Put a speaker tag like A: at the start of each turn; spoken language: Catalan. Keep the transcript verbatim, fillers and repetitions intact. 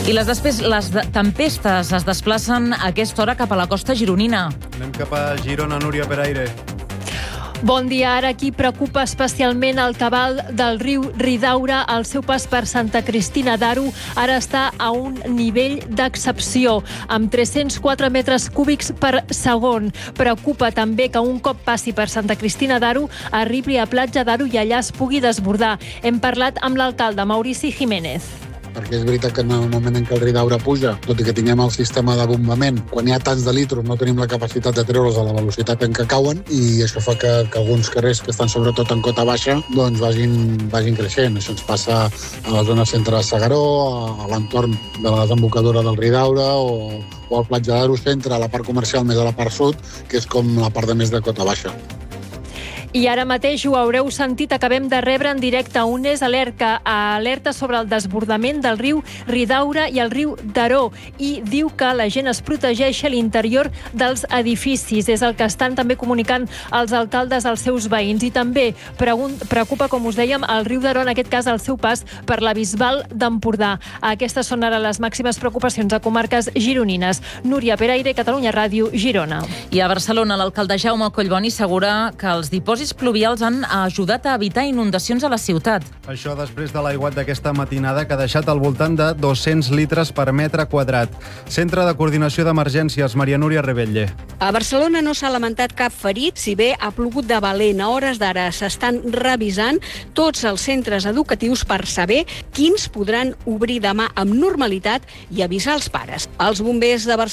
A: I les, després, les de tempestes es desplacen a aquesta hora cap a la costa gironina.
B: Anem cap a Girona, Núria Peraire.
C: Bon dia. Ara aquí preocupa especialment el cabal del riu Ridaura. El seu pas per Santa Cristina d'Aro ara està a un nivell d'excepció, amb tres-cents quatre metres cúbics per segon. Preocupa també que un cop passi per Santa Cristina d'Aro arribi a Platja d'Aro i allà es pugui desbordar. Hem parlat amb l'alcalde Maurici Jiménez.
D: Perquè és veritat que en el moment en què el Ridaura puja, tot i que tinguem el sistema de bombament, quan hi ha tants de litros no tenim la capacitat de treure'ls a la velocitat en què cauen, i això fa que, que alguns carrers que estan sobretot en cota baixa doncs vagin, vagin creixent. Això ens passa a la zona centre de S'Agaró, a l'entorn de la desembocadura del Ridaura o, o al Platja d'Aro centre, a la part comercial més a la part sud, que és com la part de més de cota baixa.
C: I ara mateix ho haureu sentit, acabem de rebre en directe un és alerta, alerta sobre el desbordament del riu Ridaura i el riu Daró, i diu que la gent es protegeix a l'interior dels edificis. És el que estan també comunicant els alcaldes als seus veïns. I també preocupa, com us dèiem, el riu Daró, en aquest cas el seu pas per la Bisbal d'Empordà. Aquestes són ara les màximes preocupacions a comarques gironines. Núria Peraire, Catalunya Ràdio, Girona.
A: I a Barcelona, l'alcalde Jaume Collboni assegura que els dipòsits pluvials han ajudat a evitar inundacions a la ciutat.
B: Això després de l'aiguat d'aquesta matinada, que ha deixat al voltant de dos-cents litres per metre quadrat. Centre de Coordinació d'Emergències, Maria Núria Rebelle.
E: A Barcelona no s'ha lamentat cap ferit, si bé ha plogut de valent. A hores d'ara s'estan revisant tots els centres educatius per saber quins podran obrir demà amb normalitat i avisar els pares. Els bombers de Barcelona